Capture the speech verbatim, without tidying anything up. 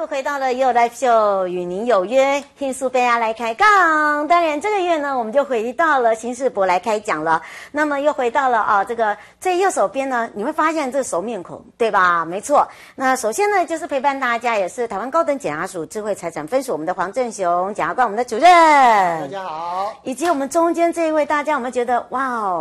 又回到了又来秀，与您有约，听苏菲亚来开杠。当然，这个月呢，我们就回到了新世博来开讲了。那么又回到了啊，这个在右手边呢，你会发现这个熟面孔，对吧？没错。那首先呢，就是陪伴大家，也是台湾高等检察署智慧财产分署我们的黄正雄检察官，我们的主任。 大家好。 以及我们中间这一位，大家有没有觉得哇哦？